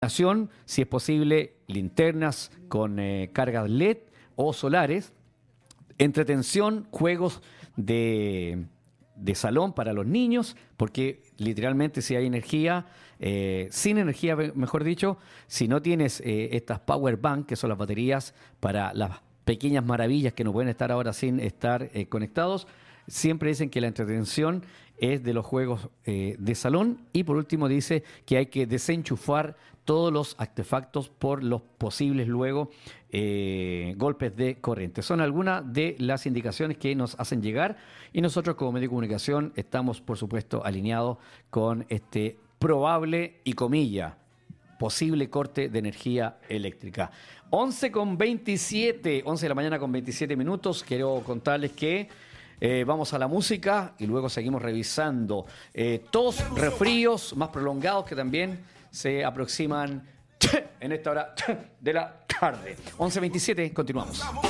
si es posible, linternas con cargas LED o solares, entretención, juegos de salón para los niños, porque literalmente si hay energía, sin energía, mejor dicho, si no tienes estas power bank, que son las baterías para las pequeñas maravillas que no pueden estar ahora sin estar conectados, siempre dicen que la entretención es de los juegos de salón. Y por último dice que hay que desenchufar todos los artefactos por los posibles luego golpes de corriente. Son algunas de las indicaciones que nos hacen llegar y nosotros como medio de comunicación estamos por supuesto alineados con este probable y comilla posible corte de energía eléctrica. 11 de la mañana con 27 minutos. Quiero contarles que vamos a la música y luego seguimos revisando tos, resfríos más prolongados que también se aproximan en esta hora de la tarde. 11:27, continuamos.